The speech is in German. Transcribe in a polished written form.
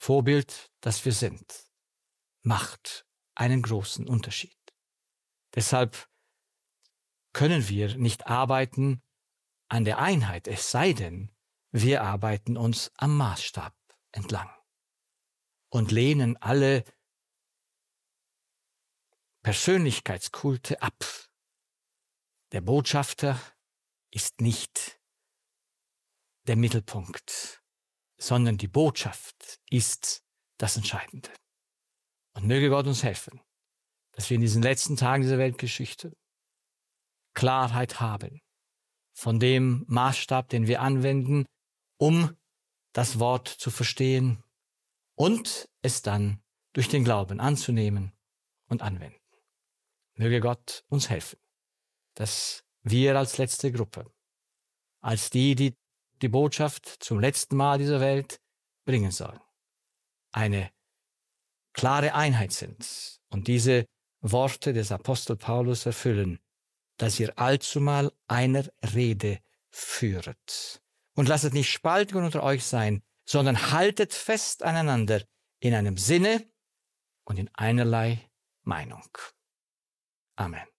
Vorbild, das wir sind, macht einen großen Unterschied. Deshalb können wir nicht arbeiten an der Einheit, es sei denn, wir arbeiten uns am Maßstab entlang und lehnen alle Persönlichkeitskulte ab. Der Botschafter ist nicht der Mittelpunkt, sondern die Botschaft ist das Entscheidende. Und möge Gott uns helfen, dass wir in diesen letzten Tagen dieser Weltgeschichte Klarheit haben von dem Maßstab, den wir anwenden, um das Wort zu verstehen und es dann durch den Glauben anzunehmen und anwenden. Möge Gott uns helfen, dass wir als letzte Gruppe, als die die Botschaft zum letzten Mal dieser Welt bringen sollen, eine klare Einheit sind und diese Worte des Apostel Paulus erfüllen, dass ihr allzumal einer Rede führet. Und lasset nicht Spaltung unter euch sein, sondern haltet fest aneinander in einem Sinne und in einerlei Meinung. Amen.